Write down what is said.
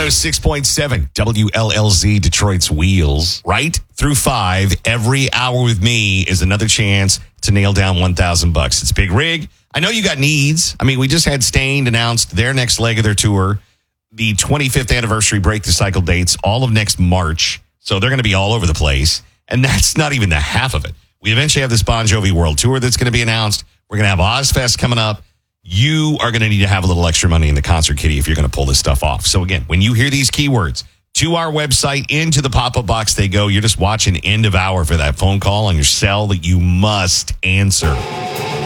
106.7 WLLZ Detroit's Wheels. Right through 5. Every hour with me is another chance to nail down $1,000. It's Big Rig. I know you got needs. I mean, we just had Stained announced their next leg of their tour. The 25th anniversary Break the Cycle dates all of next March. So they're going to be all over the place. And that's not even the half of it. We eventually have this Bon Jovi World Tour that's going to be announced. We're going to have Ozfest coming up. You are going to need to have a little extra money in the concert kitty if you're going to pull this stuff off. So again, when you hear these keywords, to our website, into the pop-up box they go. You're just watching end of hour for that phone call on your cell that you must answer.